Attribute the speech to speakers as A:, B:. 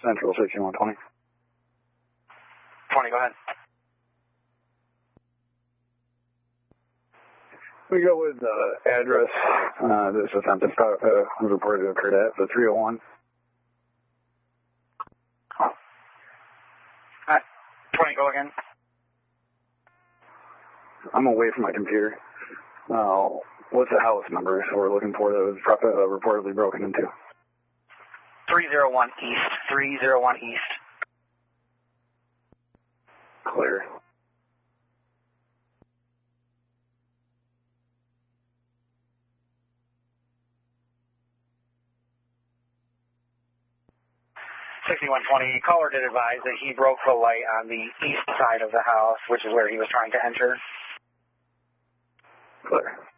A: Central 6120.
B: 20, go ahead.
A: We go with address. This attempted was reported to occur at the 301.
B: 20, go again.
A: I'm away from my computer. What's the house number? So we're looking for that was reportedly broken into.
B: 301 East. 301 East.
A: Clear.
B: Caller did advise that he broke the light on the east side of the house, which is where he was trying to enter.
A: Clear.